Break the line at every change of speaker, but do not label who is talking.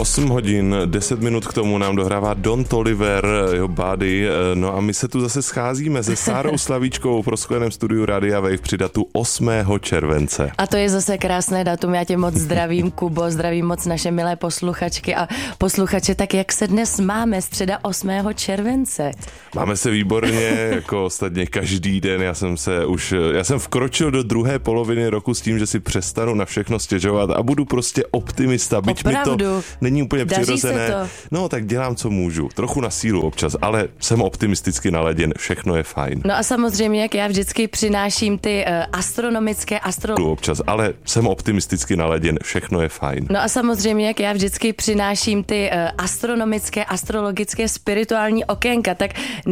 8 hodin, 10 minut k tomu nám dohrává Don Toliver, jeho Body. No a my se tu zase scházíme se Sárou Slavíčkovou v rozkleném studiu Radia Wave při datu 8. července.
A to je zase krásné datum, já tě moc zdravím, Kubo, zdravím moc naše milé posluchačky a posluchače, tak jak se dnes máme, středa 8. července?
Máme se výborně, jako ostatně každý den, já jsem vkročil do druhé poloviny roku s tím, že si přestanu na všechno stěžovat a budu prostě optimista, byť
Opravdu?
mi to není úplně
Daří
přirozené.
se to?
No tak dělám, co můžu, trochu na sílu občas, ale jsem optimisticky naladěn, všechno je fajn.
No a samozřejmě, jak já vždycky přináším ty astronomické
Občas, ale jsem optimisticky naladěn, všechno je fajn.
No a samozřejmě, jak já vždycky přináším ty astronomické, astrologické, spirituální okénka, tak